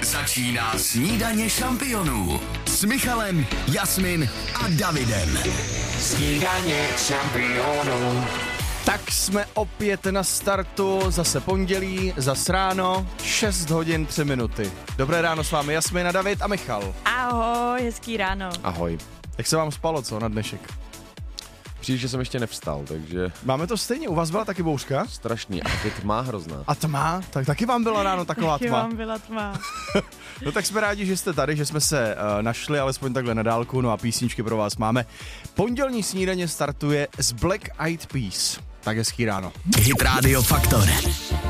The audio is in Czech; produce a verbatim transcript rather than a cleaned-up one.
Začíná snídaně šampionů s Michalem, Jasmin a Davidem. Snídaně šampionů. Tak jsme opět na startu, zase pondělí, zase ráno, šest hodin tři minuty. Dobré ráno s vámi Jasmin a David a Michal. Ahoj, hezký ráno. Ahoj. Jak se vám spalo, co, na dnešek? Přijde, že jsem ještě nevstal, takže... Máme to stejně, u vás byla taky bouřka? Strašný, a taky tma hrozná. A tma? Tak taky vám byla ráno taková Taky tma. vám byla tma. No tak jsme rádi, že jste tady, že jsme se uh, našli alespoň takhle na dálku, no a písničky pro vás máme. Pondělní snídaně startuje z Black Eyed Peas. Tak hezký ráno. Hit Radio Faktor.